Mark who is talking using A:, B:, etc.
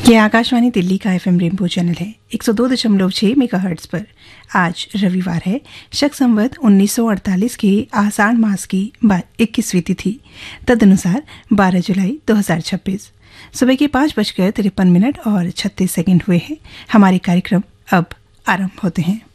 A: ये आकाशवाणी दिल्ली का FM rainbow channel है 102.6 मेगाहर्ट्ज पर। आज रविवार है, शक संवत 1948 के आषाढ़ मास की 21वीं तिथि, तदनुसार 12 जुलाई 2026। सुबह के 5:53 और 36 सेकंड हुए हैं। हमारे कार्यक्रम अब आरंभ होते हैं।